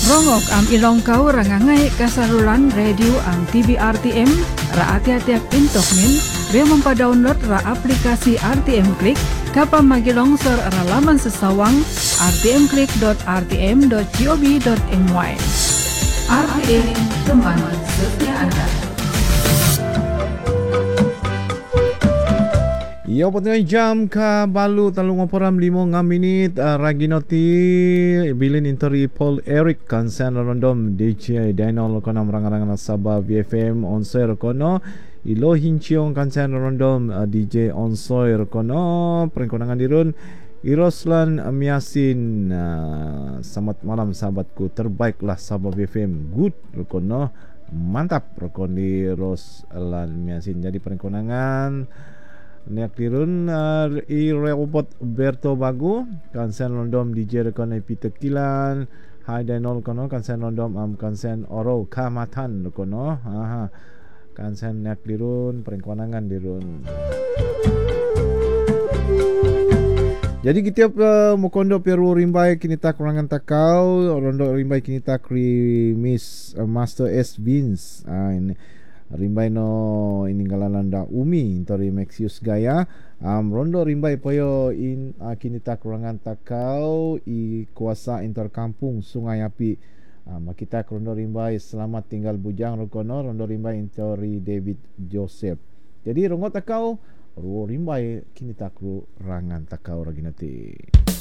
Rongok am ilong kau rangangai kasaluran radio am TBRTM ra ati-atiak intok min be mempa-download ra aplikasi RTM Klik kapa magilong sor ra laman sesawang rtmklik.rtm.go.my. RTM teman setia Anda. Yo potong jam ka balu talung oporam 5 minit raginoti bilin intori Paul Eric kansen rondom DJ Daniel kono rangarang Sabah VFM onsoir kono ilo hinciong kansen rondom DJ onsoir kono perkonangan dirun Iroslan Miasin. Selamat malam sahabatku, terbaiklah Sabah VFM, good kono, mantap rokon di Roslan Miasin. Jadi perkonangan Niak dirun i robot Berto Bagu kansen rondom DJ rekon Peter Kilan Hai Denol kono kansen rondom kansen Oro Kamatan kono kansen niak dirun perengkonangan dirun. Jadi kita mukondo peru rimbai kini tak kurangan takau rondo rimbai kini tak Miss Master S Vince ini rimbai no ininggalalanda Umi intori Maxius Gaya rondo rimbai poyo in kini tak kurangan takau i kuasa inter kampung Sungai Api makita rondo rimbai selamat tinggal bujang rokono rondo rimbai intori David Joseph. Jadi rongo takau rimbai kini tak kurangan takau ragi nanti.